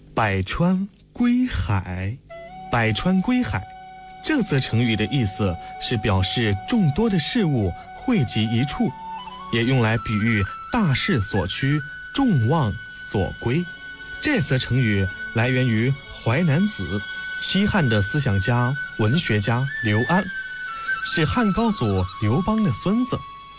百川归海，百川归海，这则成语的意思是表示众多的事物汇集一处，也用来比喻大势所趋，众望所归。这则成语来源于淮南子，西汉的思想家、文学家刘安，是汉高祖刘邦的孙子。